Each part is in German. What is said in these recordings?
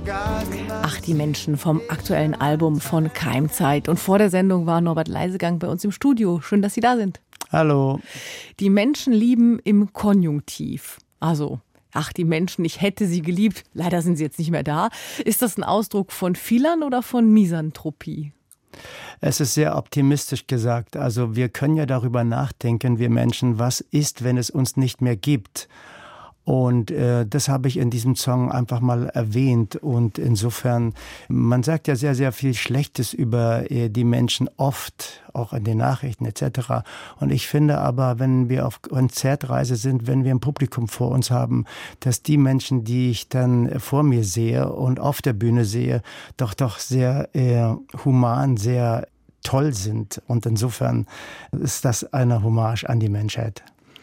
Ach, die Menschen vom aktuellen Album von Keimzeit. Und vor der Sendung war Norbert Leisegang bei uns im Studio. Schön, dass Sie da sind. Hallo. Die Menschen lieben im Konjunktiv. Also, ach, die Menschen, ich hätte sie geliebt. Leider sind sie jetzt nicht mehr da. Ist das ein Ausdruck von Philern oder von Misanthropie? Es ist sehr optimistisch gesagt. Also wir können ja darüber nachdenken, wir Menschen, was ist, wenn es uns nicht mehr gibt? Und das habe ich in diesem Song einfach mal erwähnt. Und insofern, man sagt ja sehr, sehr viel Schlechtes über die Menschen oft, auch in den Nachrichten etc. Und ich finde aber, wenn wir auf Konzertreise sind, wenn wir ein Publikum vor uns haben, dass die Menschen, die ich dann vor mir sehe und auf der Bühne sehe, doch sehr human, sehr toll sind. Und insofern ist das eine Hommage an die Menschheit.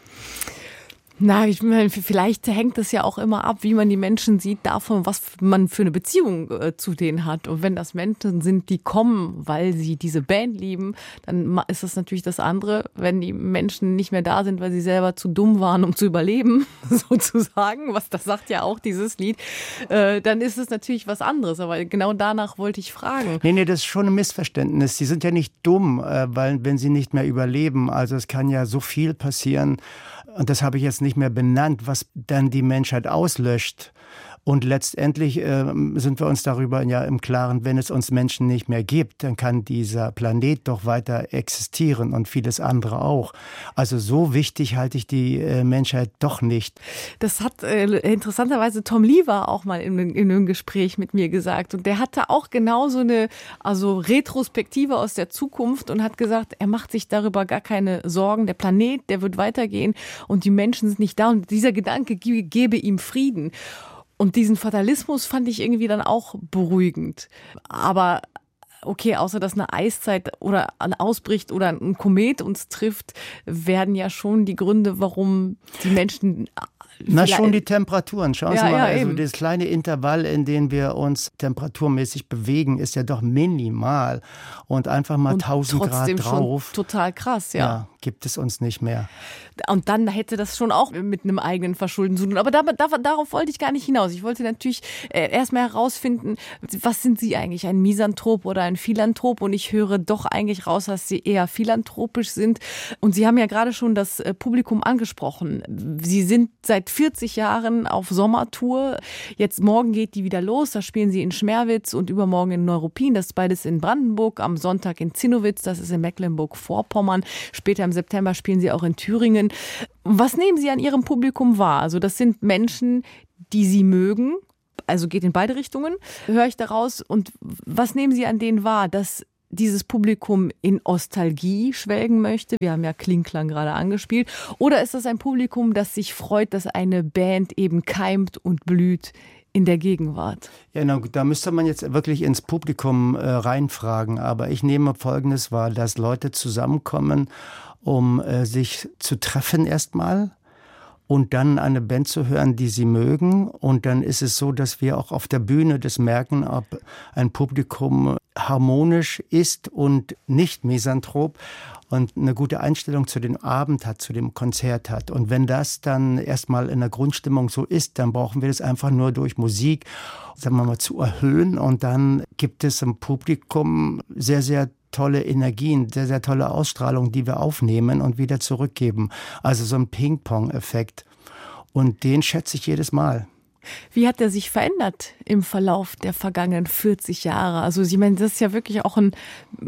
Na, ich meine, vielleicht hängt es ja auch immer ab, wie man die Menschen sieht, davon, was man für eine Beziehung zu denen hat. Und wenn das Menschen sind, die kommen, weil sie diese Band lieben, dann ist das natürlich das andere. Wenn die Menschen nicht mehr da sind, weil sie selber zu dumm waren, um zu überleben, sozusagen, was das sagt ja auch dieses Lied, dann ist es natürlich was anderes. Aber genau danach wollte ich fragen. Nee, das ist schon ein Missverständnis. Sie sind ja nicht dumm, weil wenn sie nicht mehr überleben. Also es kann ja so viel passieren. Und das habe ich jetzt nicht mehr benannt, was dann die Menschheit auslöscht. Und letztendlich sind wir uns darüber ja im Klaren, wenn es uns Menschen nicht mehr gibt, dann kann dieser Planet doch weiter existieren und vieles andere auch. Also so wichtig halte ich die Menschheit doch nicht. Das hat interessanterweise Tom Lever auch mal in einem Gespräch mit mir gesagt. Und der hatte auch genau so eine Retrospektive aus der Zukunft und hat gesagt, er macht sich darüber gar keine Sorgen. Der Planet, der wird weitergehen und die Menschen sind nicht da. Und dieser Gedanke gebe ihm Frieden. Und diesen Fatalismus fand ich irgendwie dann auch beruhigend. Aber okay, außer dass eine Eiszeit oder ausbricht oder ein Komet uns trifft, werden ja schon die Gründe, warum die Menschen... Na, schon die Temperaturen. Schauen Sie mal, ja, also eben. das kleine Intervall, in dem wir uns temperaturmäßig bewegen, ist ja doch minimal. Und einfach mal 1000 Grad drauf. Schon total krass, ja. Gibt es uns nicht mehr. Und dann hätte das schon auch mit einem eigenen Verschulden zu tun. Aber darauf wollte ich gar nicht hinaus. Ich wollte natürlich erstmal herausfinden, was sind Sie eigentlich, ein Misanthrop oder ein Philanthrop? Und ich höre doch eigentlich raus, dass Sie eher philanthropisch sind. Und Sie haben ja gerade schon das Publikum angesprochen. Sie sind seit 40 Jahren auf Sommertour. Jetzt morgen geht die wieder los. Da spielen Sie in Schmerwitz und übermorgen in Neuruppin. Das ist beides in Brandenburg. Am Sonntag in Zinnowitz. Das ist in Mecklenburg-Vorpommern. Später im September spielen Sie auch in Thüringen. Was nehmen Sie an Ihrem Publikum wahr? Also das sind Menschen, die Sie mögen. Also geht in beide Richtungen, höre ich daraus. Und was nehmen Sie an denen wahr, dass dieses Publikum in Nostalgie schwelgen möchte? Wir haben ja Klingklang gerade angespielt. Oder ist das ein Publikum, das sich freut, dass eine Band eben keimt und blüht in der Gegenwart? Ja, da müsste man jetzt wirklich ins Publikum reinfragen. Aber ich nehme Folgendes wahr, dass Leute zusammenkommen, um sich zu treffen erstmal und dann eine Band zu hören, die sie mögen. Und dann ist es so, dass wir auch auf der Bühne das merken, ob ein Publikum harmonisch ist und nicht misanthrop und eine gute Einstellung zu dem Abend hat, zu dem Konzert hat. Und wenn das dann erstmal in der Grundstimmung so ist, dann brauchen wir das einfach nur durch Musik, sagen wir mal, zu erhöhen. Und dann gibt es im Publikum sehr, sehr tolle Energien, sehr, sehr tolle Ausstrahlung, die wir aufnehmen und wieder zurückgeben. Also so ein Ping-Pong-Effekt. Und den schätze ich jedes Mal. Wie hat er sich verändert im Verlauf der vergangenen 40 Jahre? Also ich meine, das ist ja wirklich auch ein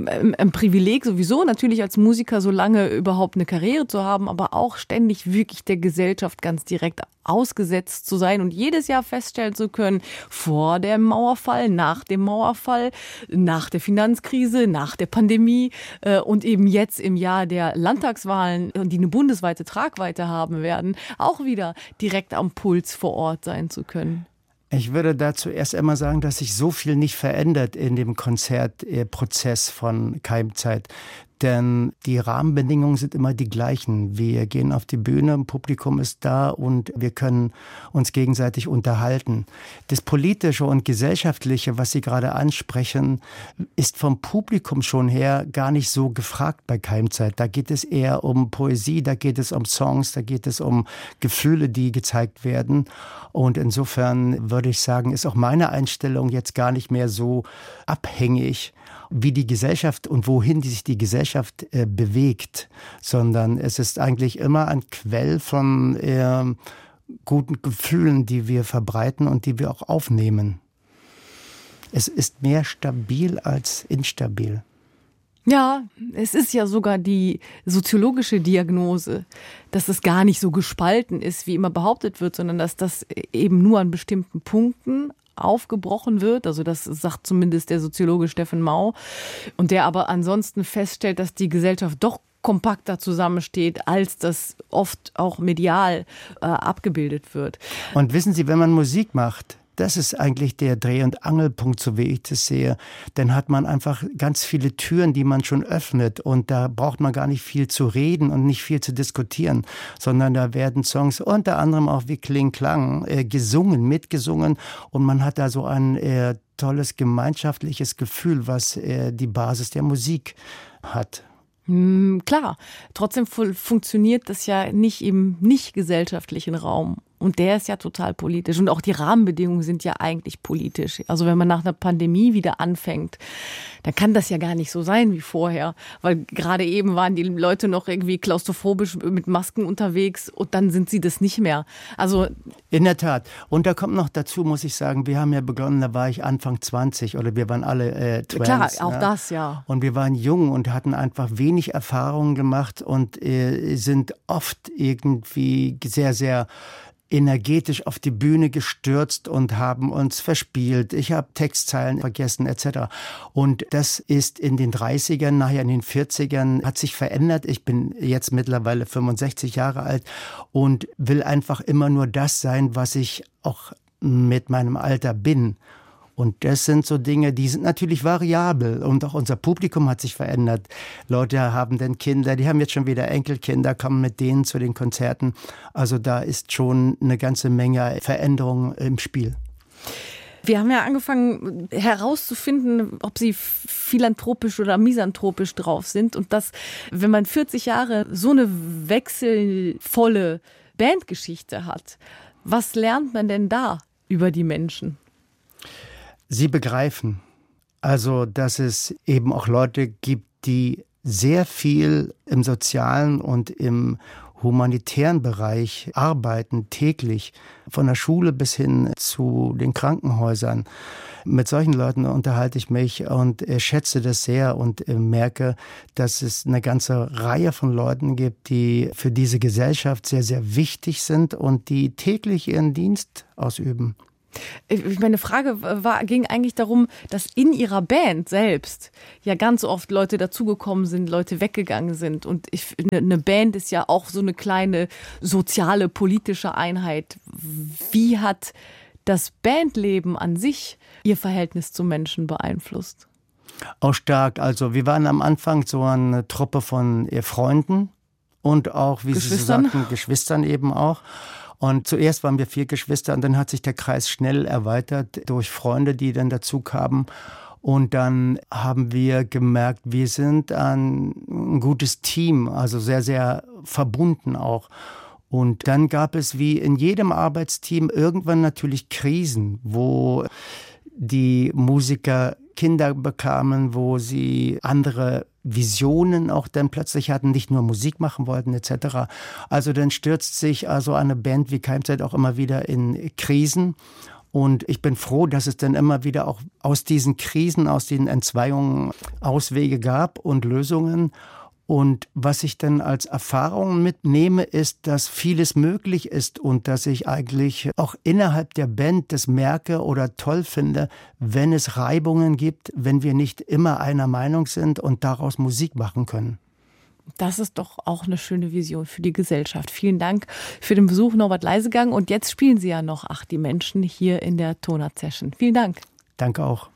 Privileg sowieso, natürlich als Musiker so lange überhaupt eine Karriere zu haben, aber auch ständig wirklich der Gesellschaft ganz direkt ausgesetzt zu sein und jedes Jahr feststellen zu können, vor dem Mauerfall, nach dem Mauerfall, nach der Finanzkrise, nach der Pandemie und eben jetzt im Jahr der Landtagswahlen, die eine bundesweite Tragweite haben werden, auch wieder direkt am Puls vor Ort sein zu können. Ich würde dazu erst einmal sagen, dass sich so viel nicht verändert in dem Konzertprozess von Keimzeit. Denn die Rahmenbedingungen sind immer die gleichen. Wir gehen auf die Bühne, ein Publikum ist da und wir können uns gegenseitig unterhalten. Das Politische und Gesellschaftliche, was Sie gerade ansprechen, ist vom Publikum schon her gar nicht so gefragt bei Keimzeit. Da geht es eher um Poesie, da geht es um Songs, da geht es um Gefühle, die gezeigt werden. Und insofern würde ich sagen, ist auch meine Einstellung jetzt gar nicht mehr so abhängig, wie die Gesellschaft und wohin sich die Gesellschaft bewegt, sondern es ist eigentlich immer ein Quell von guten Gefühlen, die wir verbreiten und die wir auch aufnehmen. Es ist mehr stabil als instabil. Ja, es ist ja sogar die soziologische Diagnose, dass es gar nicht so gespalten ist, wie immer behauptet wird, sondern dass das eben nur an bestimmten Punkten aufgebrochen wird. Also das sagt zumindest der Soziologe Steffen Mau. Und der aber ansonsten feststellt, dass die Gesellschaft doch kompakter zusammensteht, als das oft auch medial abgebildet wird. Und wissen Sie, wenn man Musik macht, das ist eigentlich der Dreh- und Angelpunkt, so wie ich das sehe. Dann hat man einfach ganz viele Türen, die man schon öffnet. Und da braucht man gar nicht viel zu reden und nicht viel zu diskutieren, sondern da werden Songs unter anderem auch wie Kling Klang gesungen, mitgesungen. Und man hat da so ein tolles gemeinschaftliches Gefühl, was die Basis der Musik hat. Klar, trotzdem funktioniert das ja nicht im nicht gesellschaftlichen Raum. Und der ist ja total politisch. Und auch die Rahmenbedingungen sind ja eigentlich politisch. Also wenn man nach einer Pandemie wieder anfängt, dann kann das ja gar nicht so sein wie vorher. Weil gerade eben waren die Leute noch irgendwie klaustrophobisch mit Masken unterwegs und dann sind sie das nicht mehr. Also in der Tat. Und da kommt noch dazu, muss ich sagen, wir haben ja begonnen, da war ich Anfang 20 oder wir waren alle Twins. Klar, auch das, ja. Und wir waren jung und hatten einfach wenig Erfahrungen gemacht und sind oft irgendwie sehr, sehr energetisch auf die Bühne gestürzt und haben uns verspielt. Ich habe Textzeilen vergessen etc. Und das ist in den 30ern, nachher in den 40ern, hat sich verändert. Ich bin jetzt mittlerweile 65 Jahre alt und will einfach immer nur das sein, was ich auch mit meinem Alter bin. Und das sind so Dinge, die sind natürlich variabel. Und auch unser Publikum hat sich verändert. Leute haben dann Kinder, die haben jetzt schon wieder Enkelkinder, kommen mit denen zu den Konzerten. Also da ist schon eine ganze Menge Veränderung im Spiel. Wir haben ja angefangen herauszufinden, ob sie philanthropisch oder misanthropisch drauf sind. Und dass, wenn man 40 Jahre so eine wechselvolle Bandgeschichte hat, was lernt man denn da über die Menschen? Sie begreifen, also dass es eben auch Leute gibt, die sehr viel im sozialen und im humanitären Bereich arbeiten, täglich, von der Schule bis hin zu den Krankenhäusern. Mit solchen Leuten unterhalte ich mich und schätze das sehr und merke, dass es eine ganze Reihe von Leuten gibt, die für diese Gesellschaft sehr, sehr wichtig sind und die täglich ihren Dienst ausüben. Meine Frage ging eigentlich darum, dass in ihrer Band selbst ja ganz oft Leute dazugekommen sind, Leute weggegangen sind. Und eine Band ist ja auch so eine kleine soziale, politische Einheit. Wie hat das Bandleben an sich Ihr Verhältnis zu Menschen beeinflusst? Auch stark. Also wir waren am Anfang so eine Truppe von Freunden und auch, wie Sie so sagten, Geschwistern eben auch. Und zuerst waren wir 4 Geschwister und dann hat sich der Kreis schnell erweitert durch Freunde, die dann dazu kamen. Und dann haben wir gemerkt, wir sind ein gutes Team, also sehr, sehr verbunden auch. Und dann gab es wie in jedem Arbeitsteam irgendwann natürlich Krisen, wo die Musiker Kinder bekamen, wo sie andere Visionen auch dann plötzlich hatten, nicht nur Musik machen wollten etc. Also dann stürzt sich also eine Band wie Keimzeit auch immer wieder in Krisen. Und ich bin froh, dass es dann immer wieder auch aus diesen Krisen, aus den Entzweiungen Auswege gab und Lösungen. Und was ich dann als Erfahrung mitnehme, ist, dass vieles möglich ist und dass ich eigentlich auch innerhalb der Band das merke oder toll finde, wenn es Reibungen gibt, wenn wir nicht immer einer Meinung sind und daraus Musik machen können. Das ist doch auch eine schöne Vision für die Gesellschaft. Vielen Dank für den Besuch, Norbert Leisegang. Und jetzt spielen Sie ja noch Ach, die Menschen hier in der Tonart Session. Vielen Dank. Danke auch.